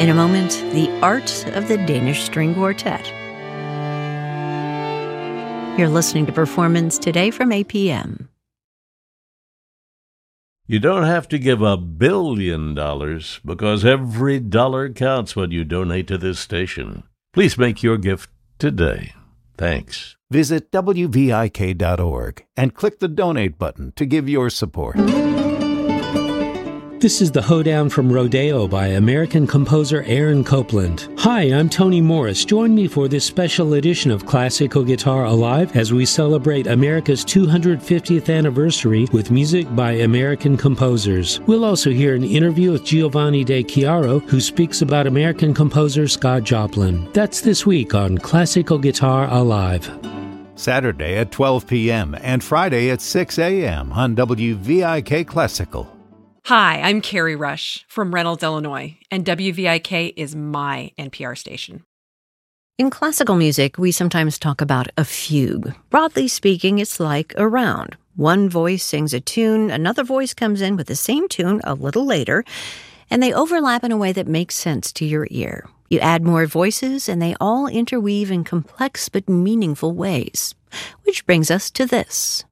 In a moment, the art of the Danish String Quartet. You're listening to Performance Today from APM. You don't have to give $1 billion because every dollar counts when you donate to this station. Please make your gift today. Thanks. Visit WVIK.org and click the donate button to give your support. This is the Hoedown from Rodeo by American composer Aaron Copland. Hi, I'm Tony Morris. Join me for this special edition of Classical Guitar Alive as we celebrate America's 250th anniversary with music by American composers. We'll also hear an interview with Giovanni De Chiaro, who speaks about American composer Scott Joplin. That's this week on Classical Guitar Alive. Saturday at 12 p.m. and Friday at 6 a.m. on WVIK Classical. Hi, I'm Carrie Rush from Reynolds, Illinois, and WVIK is my NPR station. In classical music, we sometimes talk about a fugue. Broadly speaking, it's like a round. One voice sings a tune, another voice comes in with the same tune a little later, and they overlap in a way that makes sense to your ear. You add more voices, and they all interweave in complex but meaningful ways. Which brings us to this.